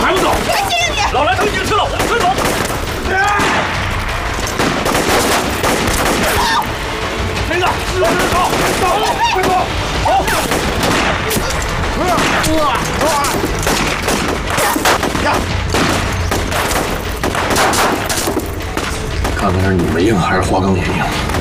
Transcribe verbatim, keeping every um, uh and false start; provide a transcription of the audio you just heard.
还不走？ 快谢谢你！ 老来头已经吃了，快走！谁的？老人走，走，快走！好。呀！看看是你们硬还是花岗岩硬？